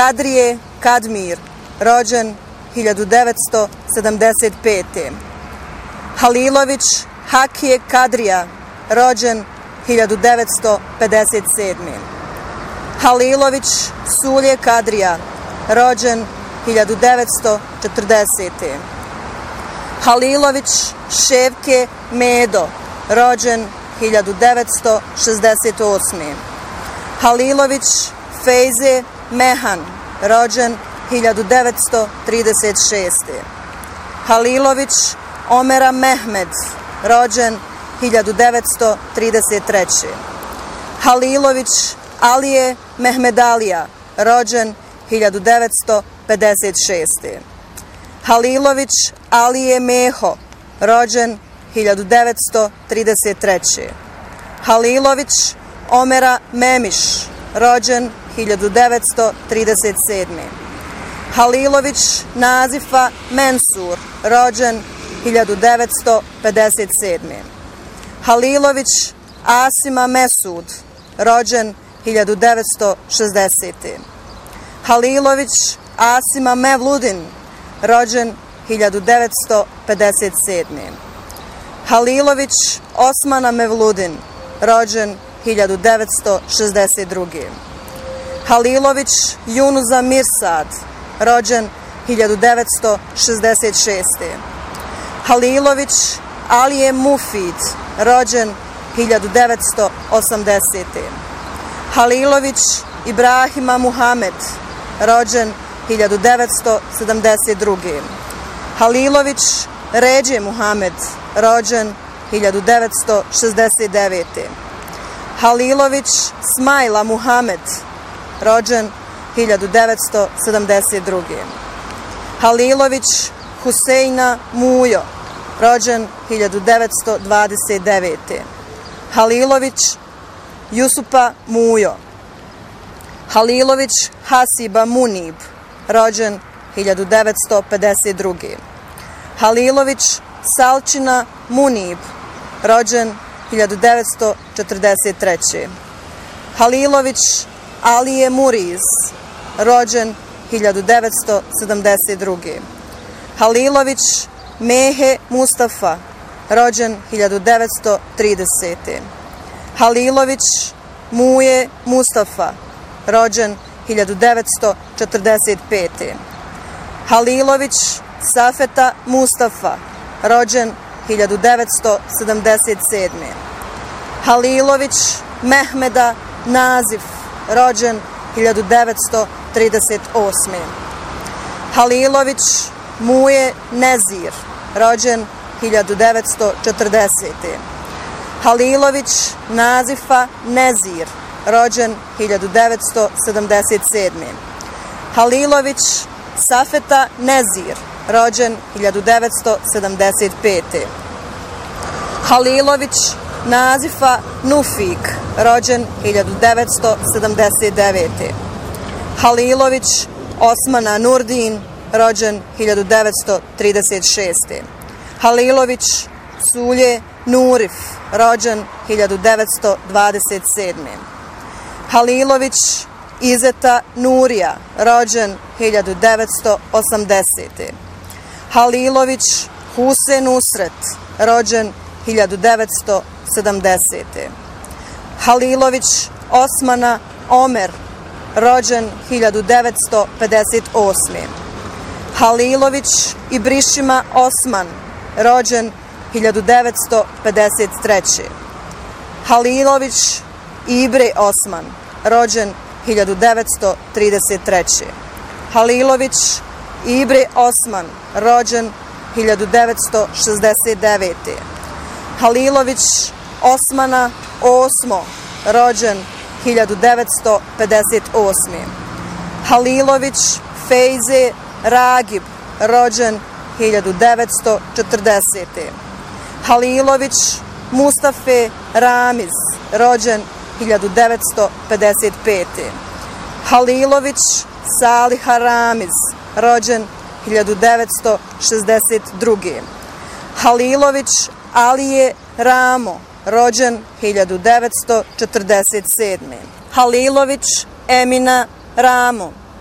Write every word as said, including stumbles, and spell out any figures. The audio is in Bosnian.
Kadrije Kadmir, rođen hiljadu devetsto sedamdeset pete. Halilović Hakije Kadrija, rođen hiljadu devetsto pedeset sedme. Halilović Sulje Kadrija, rođen hiljadu devetsto četrdesete. Halilović Ševke Medo, rođen hiljadu devetsto šezdeset osme. Halilović Fejze Mehan, rođen hiljadu devetsto trideset šeste. Halilović Omera Mehmed, rođen hiljadu devetsto trideset treće. Halilović Alije Mehmedalija, rođen hiljadu devetsto pedeset šeste. Halilović Alije Meho, rođen hiljadu devetsto trideset treće. Halilović Omera Memiš, rođen hiljadu devetsto trideset sedme. Halilović Nazifa Mensur, rođen hiljadu devetsto pedeset sedme. Halilović Asima Mesud, rođen hiljadu devetsto šezdesete. Halilović Asima Mevludin, rođen hiljadu devetsto pedeset sedme. Halilović Osmana Mevludin, rođen hiljadu devetsto šezdeset druge. Halilović Junuza Mirsad, rođen hiljadu devetsto šezdeset šeste. Halilović Alije Mufid, rođen hiljadu devetsto osamdesete. Halilović Ibrahima Muhamed, rođen hiljadu devetsto sedamdeset druge. Halilović Ređe Muhamed, rođen hiljadu devetsto šezdeset devete. Halilović Smajla Muhamed, rođen hiljadu devetsto sedamdeset druge. Halilović Huseina Mujo, rođen hiljadu devetsto dvadeset devete. Halilović Jusupa Mujo. Halilović Hasiba Munib, rođen hiljadu devetsto pedeset druge. Halilović Salčina Munib, rođen hiljadu devetsto četrdeset treće. Halilović Alije Muriz, rođen hiljadu devetsto sedamdeset druge. Halilović Mehe Mustafa, rođen hiljadu devetsto tridesete. Halilović Muje Mustafa, rođen hiljadu devetsto četrdeset pete. Halilović Safeta Mustafa, rođen hiljadu devetsto sedamdeset sedme. Halilović Mehmeda Nazif, rođen hiljadu devetsto trideset osme. Halilović Muje Nezir, rođen hiljadu devetsto četrdesete. Halilović Nazifa Nezir, rođen hiljadu devetsto sedamdeset sedme. Halilović Safeta Nezir, rođen hiljadu devetsto sedamdeset pete. Halilović Nazifa Nufik, rođen hiljadu devetsto sedamdeset devete. Halilović Osmana Nurdin, rođen hiljadu devetsto trideset šeste. Halilović Sulje Nurif, rođen hiljadu devetsto dvadeset sedme. Halilović Izeta Nurija, rođen hiljadu devetsto osamdesete. Halilović Husen Usret, rođen hiljadu devetsto sedamdesete. Halilović Osmana Omer, rođen hiljadu devetsto pedeset osme. Halilović Ibrišima Osman, rođen hiljadu devetsto pedeset treće. Halilović Ibre Osman, rođen hiljadu devetsto trideset treće. Halilović Ibre Osman, rođen hiljadu devetsto šezdeset devete. Halilović Osmana Osmo, rođen hiljadu devetsto pedeset osme. Halilović Fejze Ragib, rođen hiljadu devetsto četrdesete. Halilović Mustafe Ramiz, rođen hiljadu devetsto pedeset pete. Halilović Saliha Ramiz, rođen hiljadu devetsto šezdeset druge. Halilović Alije Ramo, rođen hiljadu devetsto četrdeset sedme. Halilović Emina Ramo,